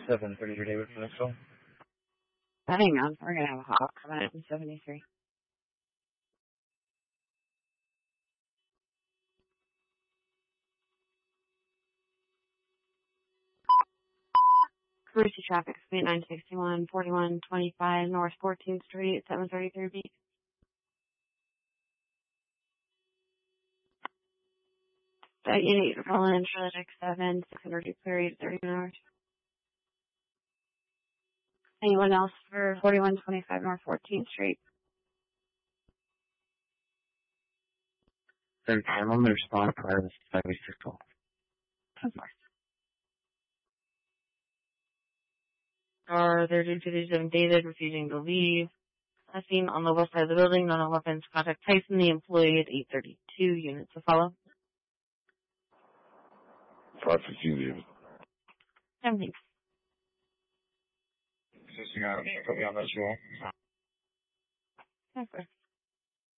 7:30 David for next call. Hang on, we're gonna have a hawk coming out in 73. Emergency traffic, speed 961, 4125 North 14th Street, 733 B. Unit Roland, Trilogic 7, 600 period, 30 hours. Anyone else for 4125 North 14th Street? Then I'm going to respond prior to the 586 call. Of course. Are there due to the David refusing to leave? As seen on the west side of the building, no weapons. Contact Tyson, the employee at 832. Units to follow. 515 David. Thanks. Assisting out, copy on that as well. Okay.